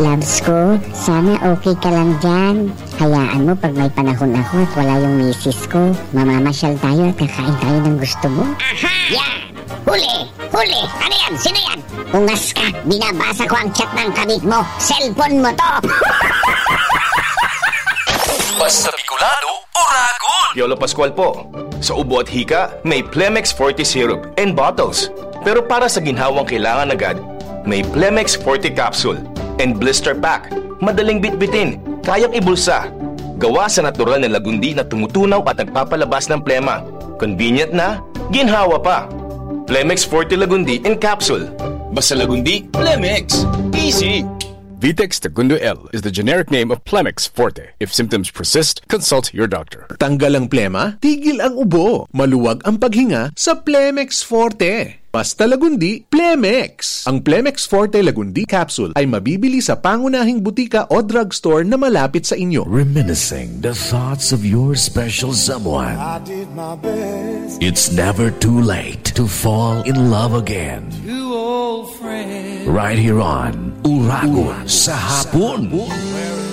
Loves ko, sana okay ka lang dyan. Hayaan mo pag may panahon ako at wala yung misis ko. Mamamasyal tayo at kakain tayo ng gusto mo. Aha! Yan! Huli! Huli! Ano yan? Sino yan? Ungas ka! Binabasa ko ang chat ng kabit mo. Cellphone mo to! Basta Bicolano, Oragon! Piolo Pascual po. Sa ubo at hika, may Plemex Forte Syrup and bottles. Pero para sa ginhawang kailangan agad, may Plemex Forte Capsule and Blister Pack. Madaling bitbitin, kayang ibulsa. Gawa sa natural na lagundi na tumutunaw at nagpapalabas ng plema. Convenient na, ginhawa pa. Plemex Forte Lagundi in Capsule. Basta Lagundi, Plemex. Easy! Vitex Segundo L is the generic name of Plemex Forte. If symptoms persist, consult your doctor. Tanggal ang plema, tigil ang ubo, maluwag ang paghinga sa Plemex Forte. Basta Lagundi, Plemex. Ang Plemex Forte Lagundi Capsule ay mabibili sa pangunahing butika o drugstore na malapit sa inyo. Reminiscing the thoughts of your special someone. I did my best. It's never too late to fall in love again. Two old friends. Right here on Uragon sa Hapon.